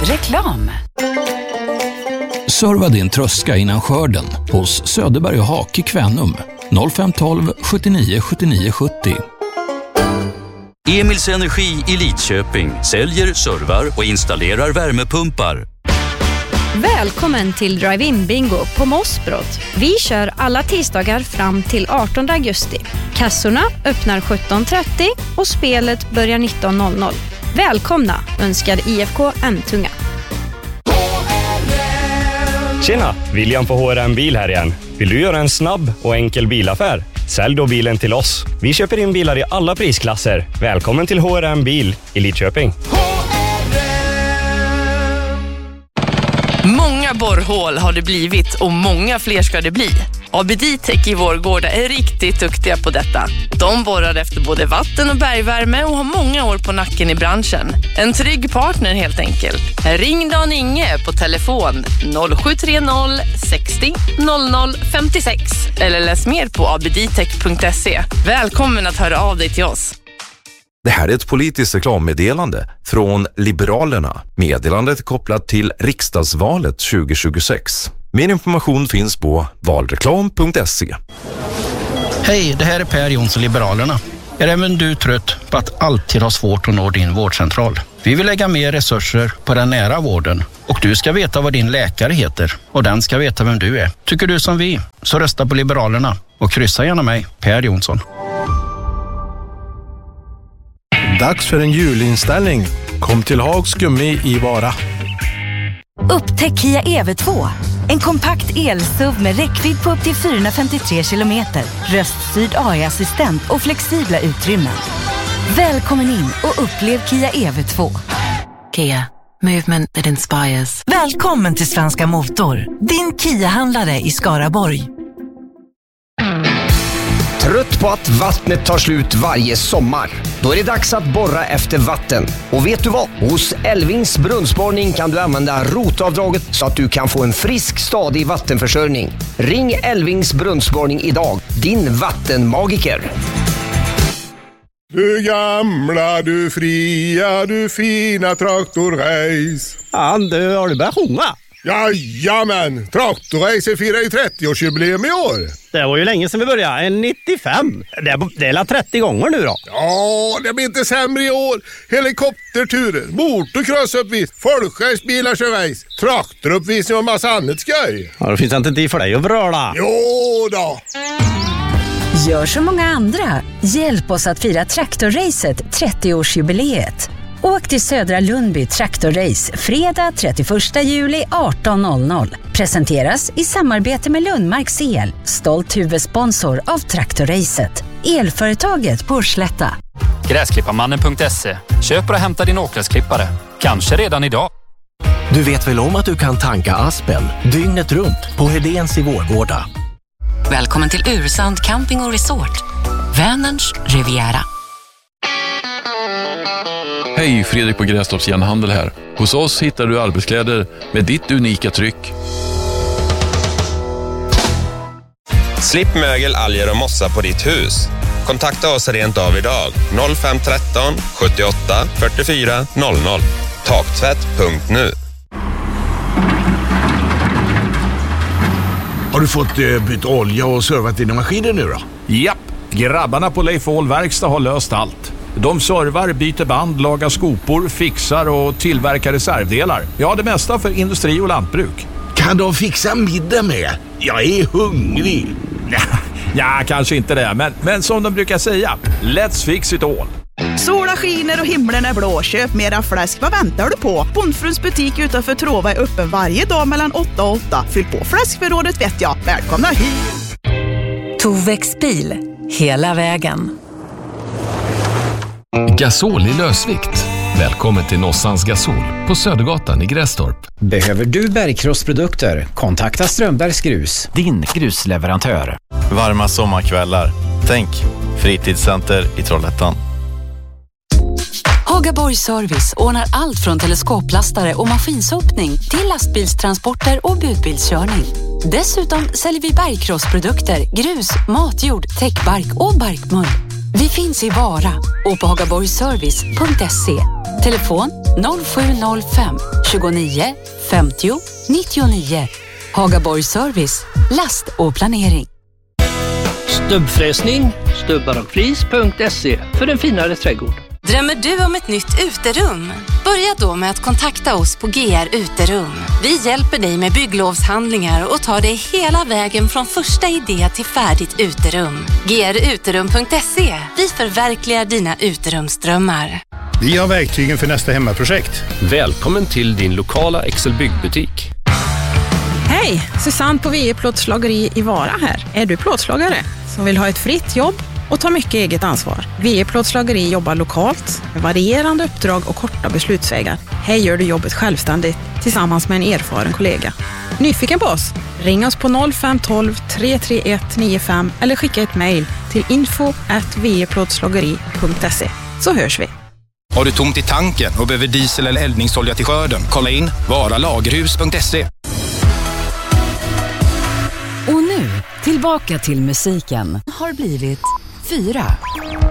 Reklam. Serva din tröska innan skörden hos Söderberg och Hak i Kvänum 0512 79 79 70. Emils Energi i Lidköping säljer, servar och installerar värmepumpar. Välkommen till Drive-In Bingo på Mossbrott. Vi kör alla tisdagar fram till 18 augusti. Kassorna öppnar 17.30 och spelet börjar 19.00. Välkomna, önskar IFK Emtunga. Tjena, William på HRM Bil här igen. Vill du göra en snabb och enkel bilaffär? Sälj då bilen till oss. Vi köper in bilar i alla prisklasser. Välkommen till HRM Bil i Lidköping. Många borrhål har det blivit och många fler ska det bli. ABD-Tech i Vårgårda är riktigt duktiga på detta. De borrar efter både vatten- och bergvärme och har många år på nacken i branschen. En trygg partner helt enkelt. Ring Dan Inge på telefon 0730 60 00 56 eller läs mer på abdtech.se. Välkommen att höra av dig till oss. Det här är ett politiskt reklammeddelande från Liberalerna. Meddelandet är kopplat till riksdagsvalet 2026. Mer information finns på valreklam.se. Hej, det här är Per Jonsson, Liberalerna. Är även du trött på att alltid ha svårt att nå din vårdcentral? Vi vill lägga mer resurser på den nära vården och du ska veta vad din läkare heter och den ska veta vem du är. Tycker du som vi, så rösta på Liberalerna och kryssa gärna mig, Per Jonsson. Dags för en julinställning. Kom till Hags Gummi i Vara. Upptäck Kia EV2. En kompakt el-SUV med räckvidd på upp till 453 kilometer. Röststyrd AI-assistent och flexibla utrymmen. Välkommen in och upplev Kia EV2. Kia. Movement that inspires. Välkommen till Svenska Motor. Din Kia-handlare i Skaraborg. Trött på att vattnet tar slut varje sommar? Då är det dags att borra efter vatten. Och vet du vad? Hos Elvings brunnsborrning kan du använda rotavdraget så att du kan få en frisk, stadig vattenförsörjning. Ring Elvings brunnsborgning idag. Din vattenmagiker. Du gamla, du fria, du fina traktorrace. Du har du börjat sjunga? Jajamän, traktorrace firar ju 30-årsjubileum i år. Det var ju länge sedan vi började, 95. Det är 30 gånger nu då. Ja, det blir inte sämre i år. Helikopterturer, motocrossuppvis, folkracebilar kör race, traktoruppvisning och massa annat skoj. Ja, då finns det inte tid för dig att bröla. Jo då. Gör som många andra. Hjälp oss att fira traktorracet 30-årsjubileet. Åk till Södra Lundby Traktorrace fredag 31 juli 18.00. Presenteras i samarbete med Lundmarks El, stolt huvudsponsor av Traktorracet. Elföretaget på Slätta. Gräsklipparmannen.se. Köp och hämta din åkgräsklippare. Kanske redan idag. Du vet väl om att du kan tanka Aspen dygnet runt på Hedéns i Vårgårda. Välkommen till Ursand Camping och Resort. Vänerns Riviera. Hej, Fredrik på Grästorps Järnhandel här. Hos oss hittar du arbetskläder med ditt unika tryck. Slipp mögel, alger och mossa på ditt hus. Kontakta oss rent av idag. 0513 78 44 00. Taktvätt.nu. Har du fått byta olja och servat dina maskiner nu då? Japp, grabbarna på Leif Ahl Verkstad har löst allt. De servar, byter band, lagar skopor, fixar och tillverkar reservdelar. Ja, det mesta för industri och lantbruk. Kan de fixa middag med? Jag är hungrig. Ja, kanske inte det, men som de brukar säga, let's fix it all. Sola skiner och himlen är blå. Köp mera fläsk. Vad väntar du på? Bondfruns butik utanför Trova är öppen varje dag mellan 8 och 8. Fyll på fläskförrådet vet jag. Välkomna hit! Tovex bil. Hela vägen. Gasol i lösvikt. Välkommen till Nossans Gasol på Södergatan i Grästorp. Behöver du bergkrossprodukter? Kontakta Strömbergs Grus, din grusleverantör. Varma sommarkvällar. Tänk, fritidscenter i Trollhättan. Hagaborg Service ordnar allt från teleskoplastare och maskinsopning till lastbilstransporter och budbilskörning. Dessutom säljer vi bergkrossprodukter, grus, matjord, täckbark och barkmull. Vi finns i Vara och på hagaborgservice.se. Telefon 0705 29 50 99. Hagaborg Service, last och planering. Stubbfräsning, stubbarochflis.se för en finare trädgård. Drömmer du om ett nytt uterum? Börja då med att kontakta oss på GR Uterum. Vi hjälper dig med bygglovshandlingar och tar dig hela vägen från första idé till färdigt uterum. gruterum.se. Vi förverkligar dina uterumsdrömmar. Vi har verktygen för nästa hemmaprojekt. Välkommen till din lokala Excel Byggbutik. Hej, Susanne på VE Plåtslageri i Vara här. Är du plåtslagare som vill ha ett fritt jobb och ta mycket eget ansvar? VE Plåtslageri jobbar lokalt med varierande uppdrag och korta beslutsvägar. Här gör du jobbet självständigt tillsammans med en erfaren kollega. Nyfiken på oss? Ring oss på 0512 331 95 eller skicka ett mejl till info@veplåtslageri.se så hörs vi. Har du tomt i tanken och behöver diesel eller eldningsolja till skörden? Kolla in varalagerhus.se. Och nu, tillbaka till musiken. Har blivit 4.